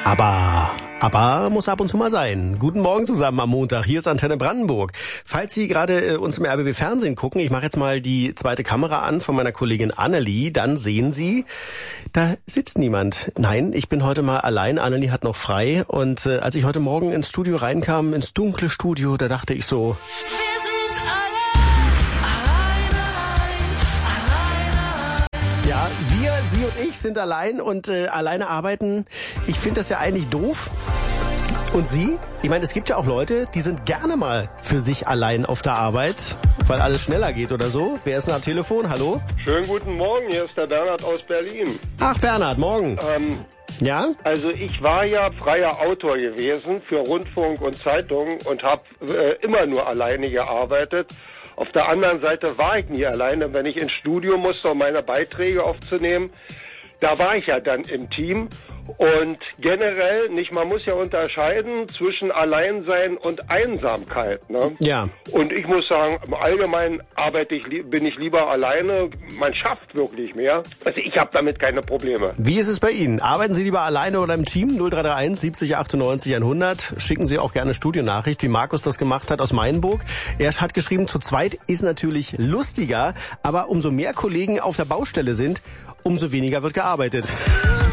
Aber muss ab und zu mal sein. Guten Morgen zusammen am Montag. Hier ist Antenne Brandenburg. Falls Sie gerade uns im RBB Fernsehen gucken, ich mache jetzt mal die zweite Kamera an von meiner Kollegin Annelie, dann sehen Sie, da sitzt niemand. Nein, ich bin heute mal allein. Annelie hat noch frei. Und als ich heute Morgen ins Studio reinkam, ins dunkle Studio, da dachte ich so... Ja, wir, Sie und ich sind allein und alleine arbeiten. Ich finde das ja eigentlich doof. Und Sie? Ich meine, es gibt ja auch Leute, die sind gerne mal für sich allein auf der Arbeit, weil alles schneller geht oder so. Wer ist denn am Telefon? Hallo? Schönen guten Morgen, hier ist der Bernhard aus Berlin. Ach, Bernhard, morgen. Ja? Also ich war ja freier Autor gewesen für Rundfunk und Zeitungen und habe immer nur alleine gearbeitet. Auf der anderen Seite war ich nie alleine, wenn ich ins Studio musste, um meine Beiträge aufzunehmen. Da war ich ja dann im Team und generell man muss ja unterscheiden zwischen Alleinsein und Einsamkeit, ne? Ja. Und ich muss sagen, im Allgemeinen bin ich lieber alleine. Man schafft wirklich mehr. Also ich habe damit keine Probleme. Wie ist es bei Ihnen? Arbeiten Sie lieber alleine oder im Team? 0331 70 98 100. Schicken Sie auch gerne Studionachricht, wie Markus das gemacht hat aus Mainburg. Er hat geschrieben, zu zweit ist natürlich lustiger, aber umso mehr Kollegen auf der Baustelle sind, umso weniger wird gearbeitet.